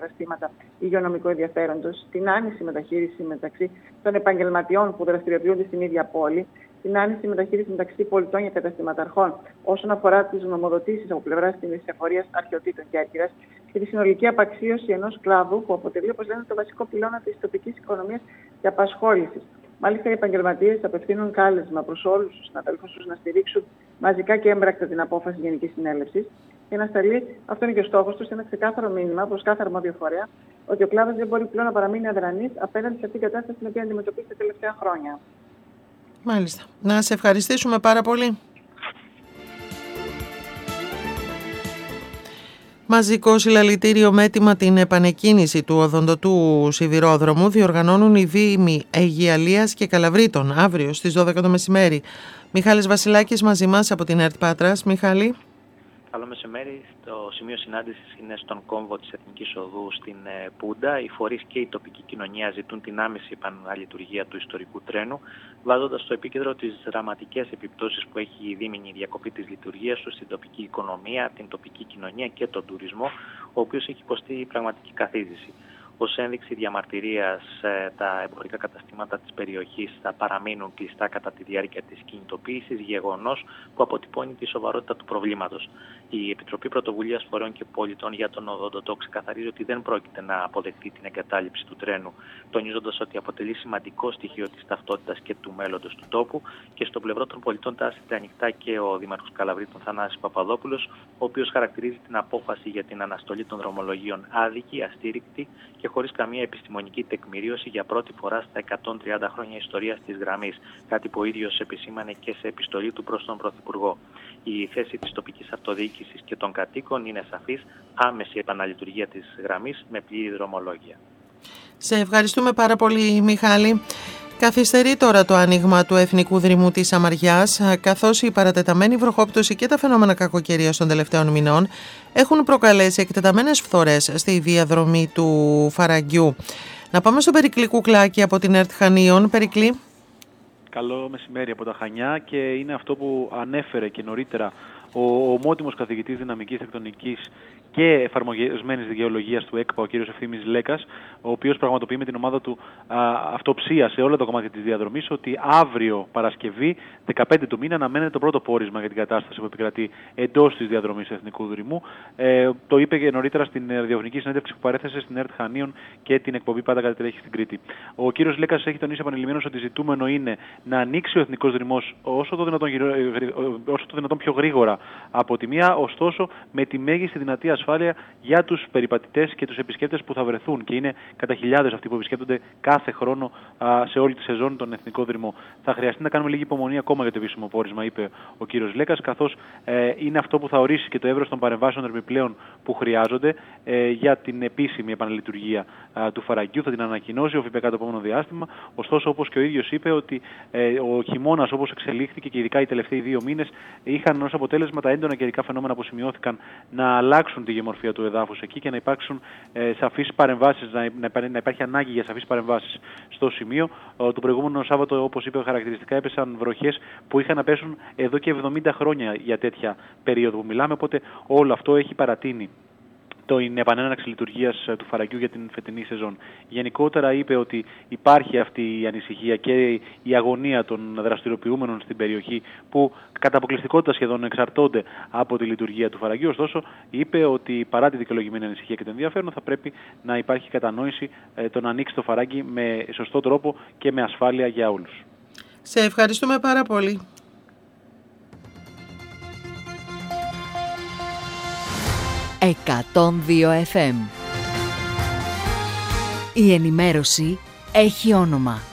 καταστήματα υγειονομικού ενδιαφέροντος, την άνηση μεταχείριση μεταξύ των επαγγελματιών που δραστηριοποιούνται στην ίδια πόλη, την άνηση μεταχείριση μεταξύ πολιτών και καταστηματαρχών όσον αφορά τις νομοδοτήσεις από πλευράς της εισαγωγής αρχαιοτήτων Κέρκυρας και τη συνολική απαξίωση ενός κλάδου που αποτελεί, όπως λένε, το βασικό πυλώνα της τοπικής οικονομίας και απασχόλησης. Μάλιστα, οι επαγγελματίες απευθύνουν κάλεσμα προς όλους τους συναδέλφους τους να στηρίξουν μαζικά και έμπρακτα την απόφαση Γενικής Συνέλευσης και να σταλεί, αυτό είναι και ο στόχος τους, ένα ξεκάθαρο μήνυμα προς κάθε αρμόδιο φορέα ότι ο κλάδος δεν μπορεί πλέον να παραμείνει αδρανής απέναντι σε αυτήν την κατάσταση την οποία αντιμετωπίζει τα τελευταία χρόνια. Μάλιστα. Να σε ευχαριστήσουμε πάρα πολύ. Μαζικό συλλαλητήριο με έτοιμα την επανεκκίνηση του οδοντοτού σιδηρόδρομου διοργανώνουν οι Δήμοι Αιγιαλίας και Καλαβρίτων αύριο στις 12 το μεσημέρι. Μιχάλης Βασιλάκης μαζί μας από την ΕΡΤ Πάτρας. Μιχάλη. Καλό μεσημέρι. Το σημείο συνάντησης είναι στον κόμβο της Εθνικής Οδού στην Πούντα. Οι φορείς και η τοπική κοινωνία ζητούν την άμεση επαναλειτουργία του ιστορικού τρένου, βάζοντας στο επίκεντρο τις δραματικές επιπτώσεις που έχει η δίμηνη διακοπή της λειτουργίας του στην τοπική οικονομία, την τοπική κοινωνία και τον τουρισμό, ο οποίος έχει υποστεί πραγματική καθίζηση. Ως ένδειξη διαμαρτυρίας, τα εμπορικά καταστήματα της περιοχής θα παραμείνουν κλειστά κατά τη διάρκεια της κινητοποίησης, γεγονός που αποτυπώνει τη σοβαρότητα του προβλήματος. Η Επιτροπή Πρωτοβουλίας Φορέων και Πολιτών για τον οδοντοτό ξεκαθαρίζει ότι δεν πρόκειται να αποδεχτεί την εγκατάλειψη του τρένου, τονίζοντας ότι αποτελεί σημαντικό στοιχείο της ταυτότητας και του μέλλοντος του τόπου. Και στο πλευρό των πολιτών τάσσεται ανοιχτά και ο Δήμαρχος Καλαβρίτων Θανάσης Παπαδόπουλος, ο οποίος χαρακτηρίζει την απόφαση για την αναστολή των δρομολογίων άδικη, αστήρικτη και χωρίς καμία επιστημονική τεκμηρίωση για πρώτη φορά στα 130 χρόνια ιστορίας της γραμμής, κάτι που ο ίδιος επισήμανε και σε επιστολή του προς τον Πρωθυπουργό. Η θέση της τοπικής αυτοδιοίκησης και των κατοίκων είναι σαφής: άμεση επαναλειτουργία της γραμμής με πλήρη δρομολόγια. Σε ευχαριστούμε πάρα πολύ, Μιχάλη. Καθυστερεί τώρα το άνοιγμα του Εθνικού Δρυμού της Σαμαριάς, καθώς η παρατεταμένη βροχόπτωση και τα φαινόμενα κακοκαιρίας των τελευταίων μηνών έχουν προκαλέσει εκτεταμένες φθορές στη διαδρομή του Φαραγγιού. Να πάμε στον Περικλή Κουκλάκη από την ΕΡΤ Χανίων. Περικλή. Καλό μεσημέρι από τα Χανιά, και είναι αυτό που ανέφερε και νωρίτερα ο ομότιμος καθηγητής δυναμικής τεκτονικής και εφαρμοσμένης γεωλογίας του ΕΚΠΑ, ο κ. Ευθύμης Λέκας, ο οποίος πραγματοποιεί με την ομάδα του αυτοψία σε όλα τα κομμάτια της διαδρομής, ότι αύριο Παρασκευή, 15 του μήνα, αναμένεται το πρώτο πόρισμα για την κατάσταση που επικρατεί εντός της διαδρομής του Εθνικού Δρυμού. Το είπε και νωρίτερα στην ραδιοφωνική συνέντευξη που παρέθεσε στην ΕΡΤ Χανίων και την εκπομπή Πάντα Κάτι Τρέχει στην Κρήτη. Ο κ. Λέκας έχει τονίσει επανειλημμένως ότι ζητούμενο είναι να ανοίξει ο Εθνικός Δρυμός όσο το δυνατόν πιο γρήγορα από τη μία, ωστόσο με τη μέγιστη δυνατή ασφάλεια για τους περιπατητές και τους επισκέπτες που θα βρεθούν, και είναι κατά χιλιάδες αυτοί που επισκέπτονται κάθε χρόνο σε όλη τη σεζόν τον Εθνικό Δρυμό. Θα χρειαστεί να κάνουμε λίγη υπομονή ακόμα για το επίσημο πόρισμα, είπε ο κύριος Λέκας, καθώς είναι αυτό που θα ορίσει και το εύρος των παρεμβάσεων επιπλέον που χρειάζονται για την επίσημη επαναλειτουργία του Φαραγγιού. Θα την ανακοινώσει ο ΦΠΚ το επόμενο διάστημα. Ωστόσο, όπως και ο ίδιος είπε, ότι ο χειμώνας όπως εξελίχθηκε και ειδικά οι τελευταίοι 2 μήνες είχαν ως αποτέλεσμα τα έντονα καιρικά φαινόμενα που σημειώθηκαν να αλλάξουν τη γεωμορφία του εδάφους εκεί και να υπάρξουν σαφείς παρεμβάσεις, να υπάρχει ανάγκη για σαφείς παρεμβάσεις στο σημείο. Το προηγούμενο Σάββατο, όπως είπε, χαρακτηριστικά έπεσαν βροχές που είχαν να πέσουν εδώ και 70 χρόνια για τέτοια περίοδο που μιλάμε, οπότε όλο αυτό έχει παρατείνει την επανέναρξη λειτουργίας του Φαραγγιού για την φετινή σεζόν. Γενικότερα είπε ότι υπάρχει αυτή η ανησυχία και η αγωνία των δραστηριοποιούμενων στην περιοχή, που κατά αποκλειστικότητα σχεδόν εξαρτώνται από τη λειτουργία του Φαραγγιού. Ωστόσο, είπε ότι παρά τη δικαιολογημένη ανησυχία και το ενδιαφέρον, θα πρέπει να υπάρχει κατανόηση το να ανοίξει το Φαράγγι με σωστό τρόπο και με ασφάλεια για όλους. Σε ευχαριστούμε πάρα πολύ. 102 FM. Η ενημέρωση έχει όνομα.